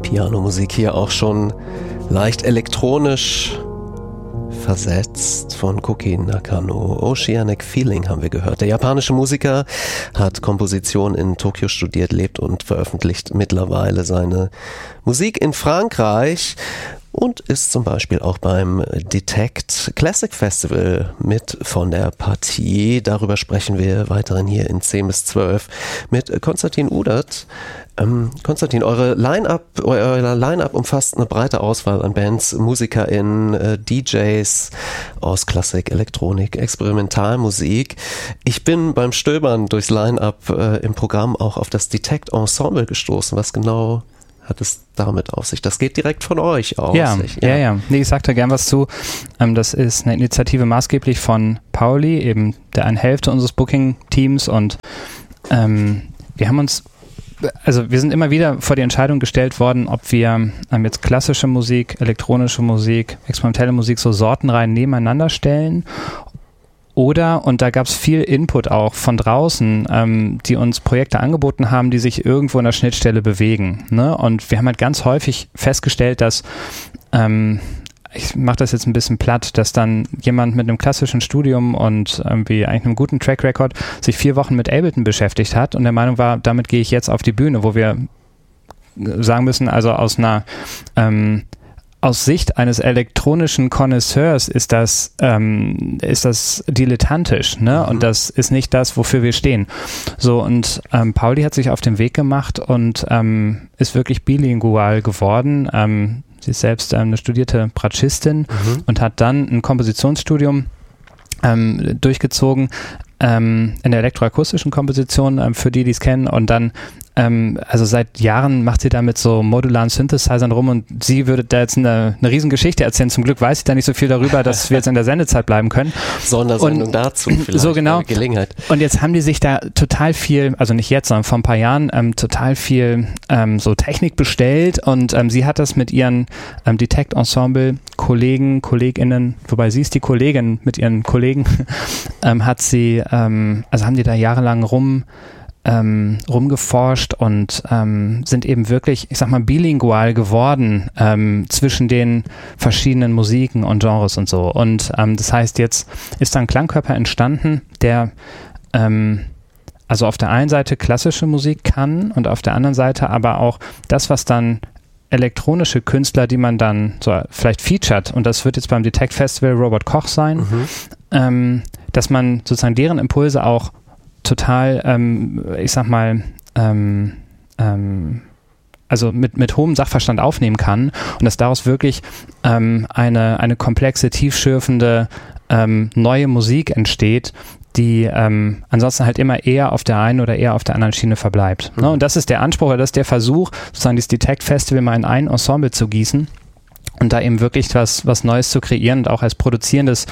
Pianomusik hier auch schon leicht elektronisch versetzt von Koki Nakano. Oceanic Feeling haben wir gehört. Der japanische Musiker hat Komposition in Tokio studiert, lebt und veröffentlicht mittlerweile seine Musik in Frankreich und ist zum Beispiel auch beim Detect Classic Festival mit von der Partie. Darüber sprechen wir weiterhin hier in 10 bis 12 mit Konstantin Udert. Konstantin, euer Line-Up umfasst eine breite Auswahl an Bands, MusikerInnen, DJs aus Klassik, Elektronik, Experimentalmusik. Ich bin beim Stöbern durchs Line-Up im Programm auch auf das Detect Ensemble gestoßen. Was genau hat es damit auf sich? Das geht direkt von euch aus. Ja. Nee, ich sag da gern was zu. Das ist eine Initiative maßgeblich von Pauli, eben der einen Hälfte unseres Booking-Teams, und wir sind immer wieder vor die Entscheidung gestellt worden, ob wir jetzt klassische Musik, elektronische Musik, experimentelle Musik so sortenrein nebeneinander stellen. Oder, und da gab es viel Input auch von draußen, die uns Projekte angeboten haben, die sich irgendwo in der Schnittstelle bewegen. Ne? Und wir haben halt ganz häufig festgestellt, dass, ich mache das jetzt ein bisschen platt, dass dann jemand mit einem klassischen Studium und irgendwie eigentlich einem guten Track Record sich 4 Wochen mit Ableton beschäftigt hat und der Meinung war, damit gehe ich jetzt auf die Bühne, wo wir sagen müssen, also aus Sicht eines elektronischen Connoisseurs ist das dilettantisch, ne? Und das ist nicht das, wofür wir stehen. So, und Pauli hat sich auf den Weg gemacht und ist wirklich bilingual geworden. Sie ist selbst eine studierte Bratschistin und hat dann ein Kompositionsstudium durchgezogen in der elektroakustischen Komposition, für die es kennen, und dann also seit Jahren macht sie da mit so modularen Synthesizern rum, und sie würde da jetzt eine Riesengeschichte erzählen. Zum Glück weiß ich da nicht so viel darüber, dass wir jetzt in der Sendezeit bleiben können. Sondersendung dazu vielleicht. So genau. Gelegenheit. Und jetzt haben die sich da total viel, also nicht jetzt, sondern vor ein paar Jahren, total viel so Technik bestellt, und sie hat das mit ihren Detect-Ensemble-Kollegen, KollegInnen, wobei sie ist die Kollegin mit ihren Kollegen, hat sie, also haben die da jahrelang rumgeforscht und sind eben wirklich, ich sag mal, bilingual geworden zwischen den verschiedenen Musiken und Genres und so. Und das heißt, jetzt ist da ein Klangkörper entstanden, der also auf der einen Seite klassische Musik kann und auf der anderen Seite aber auch das, was dann elektronische Künstler, die man dann so vielleicht featured, und das wird jetzt beim Detect Festival Robert Koch sein, dass man sozusagen deren Impulse auch total, ich sag mal, also mit hohem Sachverstand aufnehmen kann und dass daraus wirklich eine komplexe, tiefschürfende neue Musik entsteht, die ansonsten halt immer eher auf der einen oder eher auf der anderen Schiene verbleibt. Ne? Und das ist der Anspruch, oder das ist der Versuch, sozusagen dieses Detect Festival mal in ein Ensemble zu gießen und da eben wirklich was Neues zu kreieren und auch als produzierendes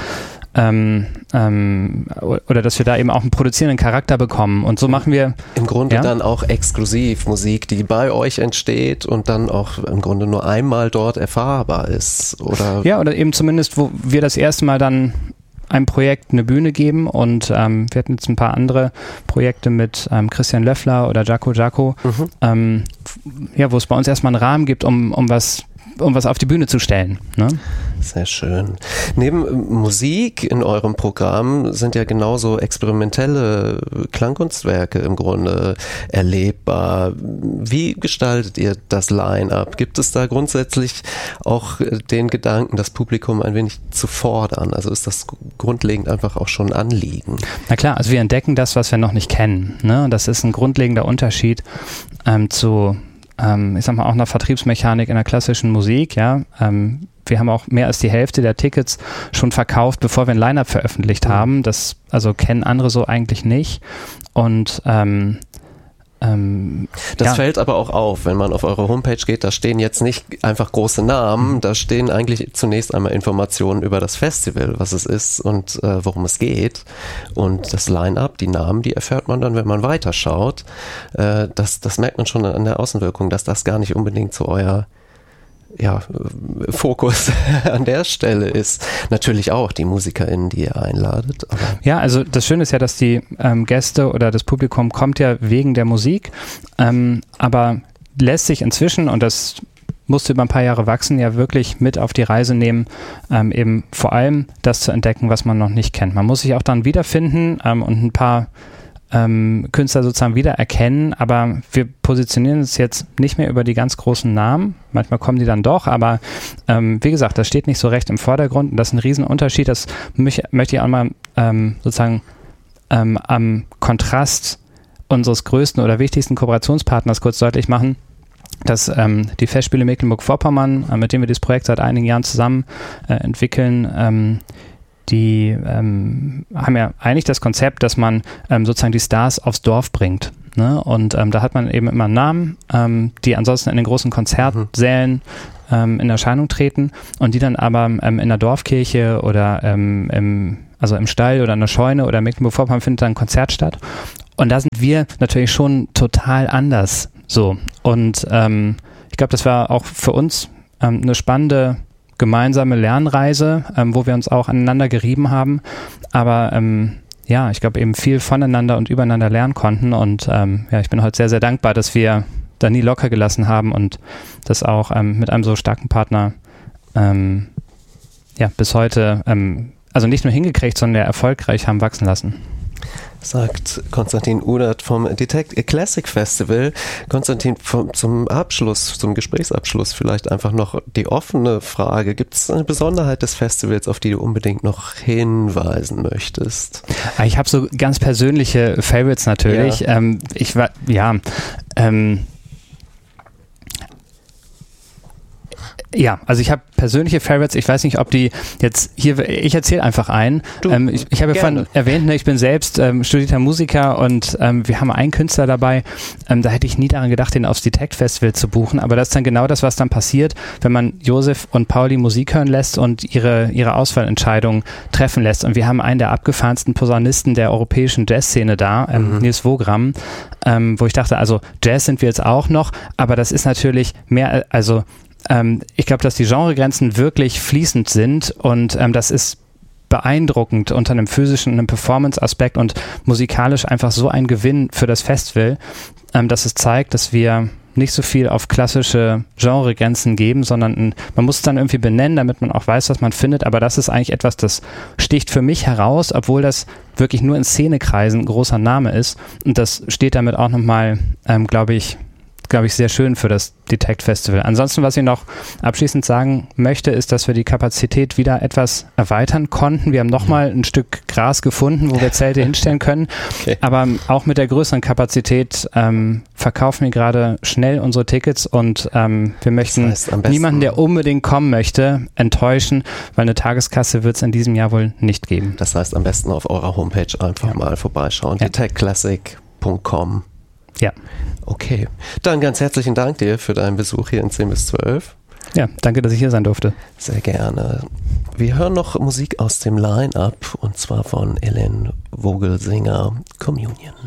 oder dass wir da eben auch einen produzierenden Charakter bekommen. Und so machen wir im Grunde dann auch exklusiv Musik, die bei euch entsteht und dann auch im Grunde nur einmal dort erfahrbar ist. Oder eben zumindest, wo wir das erste Mal dann einem Projekt eine Bühne geben, und wir hatten jetzt ein paar andere Projekte mit Christian Löffler oder Jaco, wo es bei uns erstmal einen Rahmen gibt, um was auf die Bühne zu stellen. Ne? Sehr schön. Neben Musik in eurem Programm sind ja genauso experimentelle Klangkunstwerke im Grunde erlebbar. Wie gestaltet ihr das Line-Up? Gibt es da grundsätzlich auch den Gedanken, das Publikum ein wenig zu fordern? Also ist das grundlegend einfach auch schon ein Anliegen? Na klar, also wir entdecken das, was wir noch nicht kennen. Ne? Das ist ein grundlegender Unterschied zu ich sag mal, auch einer Vertriebsmechanik in der klassischen Musik, ja. Wir haben auch mehr als die Hälfte der Tickets schon verkauft, bevor wir ein Line-Up veröffentlicht haben. Das also kennen andere so eigentlich nicht. Und das fällt aber auch auf, wenn man auf eure Homepage geht, da stehen jetzt nicht einfach große Namen, da stehen eigentlich zunächst einmal Informationen über das Festival, was es ist und worum es geht. Und das Line-Up, die Namen, die erfährt man dann, wenn man weiterschaut. Das merkt man schon an der Außenwirkung, dass das gar nicht unbedingt so euer Fokus an der Stelle ist. Natürlich auch die MusikerInnen, die ihr einladet. Aber ja, also das Schöne ist ja, dass die Gäste oder das Publikum kommt ja wegen der Musik, aber lässt sich inzwischen, und das musste über ein paar Jahre wachsen, ja wirklich mit auf die Reise nehmen, eben vor allem das zu entdecken, was man noch nicht kennt. Man muss sich auch dann wiederfinden und ein paar Künstler sozusagen wiedererkennen, aber wir positionieren uns jetzt nicht mehr über die ganz großen Namen. Manchmal kommen die dann doch, aber wie gesagt, das steht nicht so recht im Vordergrund und das ist ein Riesenunterschied. Das möchte ich auch mal sozusagen am Kontrast unseres größten oder wichtigsten Kooperationspartners kurz deutlich machen, dass die Festspiele Mecklenburg-Vorpommern, mit denen wir dieses Projekt seit einigen Jahren zusammen entwickeln, die haben ja eigentlich das Konzept, dass man sozusagen die Stars aufs Dorf bringt. Ne? Und da hat man eben immer Namen, die ansonsten in den großen Konzertsälen in Erscheinung treten und die dann aber in der Dorfkirche oder im Stall oder in der Scheune oder Mecklenburg-Vorpommern findet dann ein Konzert statt. Und da sind wir natürlich schon total anders. So. Und ich glaube, das war auch für uns eine spannende gemeinsame Lernreise, wo wir uns auch aneinander gerieben haben, aber ich glaube eben viel voneinander und übereinander lernen konnten und ich bin heute sehr, sehr dankbar, dass wir da nie locker gelassen haben und das auch mit einem so starken Partner bis heute nicht nur hingekriegt, sondern erfolgreich haben wachsen lassen. Sagt Konstantin Udert vom Detect Classic Festival. Konstantin, zum Gesprächsabschluss vielleicht einfach noch die offene Frage. Gibt es eine Besonderheit des Festivals, auf die du unbedingt noch hinweisen möchtest? Ich habe so ganz persönliche Favorites natürlich. Ja. Also ich habe persönliche Favorites, ich weiß nicht, ob die jetzt hier, ich erzähle einfach einen. Ich habe ja vorhin erwähnt, ich bin selbst studierter Musiker und wir haben einen Künstler dabei, da hätte ich nie daran gedacht, den aufs Detect Festival zu buchen, aber das ist dann genau das, was dann passiert, wenn man Josef und Pauli Musik hören lässt und ihre Auswahlentscheidung treffen lässt. Und wir haben einen der abgefahrensten Posaunisten der europäischen Jazzszene da, Nils Wogram, wo ich dachte, also Jazz sind wir jetzt auch noch, aber das ist natürlich mehr, ich glaube, dass die Genregrenzen wirklich fließend sind und das ist beeindruckend unter einem physischen und einem Performance-Aspekt und musikalisch einfach so ein Gewinn für das Festival, dass es zeigt, dass wir nicht so viel auf klassische Genregrenzen geben, sondern man muss es dann irgendwie benennen, damit man auch weiß, was man findet, aber das ist eigentlich etwas, das sticht für mich heraus, obwohl das wirklich nur in Szenekreisen ein großer Name ist und das steht damit auch nochmal, glaube ich, sehr schön für das Detect Festival. Ansonsten, was ich noch abschließend sagen möchte, ist, dass wir die Kapazität wieder etwas erweitern konnten. Wir haben nochmal ein Stück Gras gefunden, wo wir Zelte hinstellen können. Okay. Aber auch mit der größeren Kapazität verkaufen wir gerade schnell unsere Tickets und wir möchten niemanden, der unbedingt kommen möchte, enttäuschen, weil eine Tageskasse wird es in diesem Jahr wohl nicht geben. Das heißt, am besten auf eurer Homepage einfach mal vorbeischauen. detectclassic.com. Ja. Okay, dann ganz herzlichen Dank dir für deinen Besuch hier in 10 bis 12. Ja, danke, dass ich hier sein durfte. Sehr gerne. Wir hören noch Musik aus dem Line-Up und zwar von Ellen Vogelsinger, Communion.